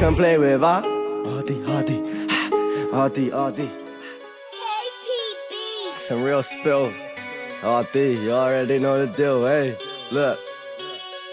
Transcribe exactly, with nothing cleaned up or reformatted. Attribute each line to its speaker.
Speaker 1: can play with, huh? Hardy, hardy, hardy, hardy. Some real spill. R D, you already know the deal, hey. Look.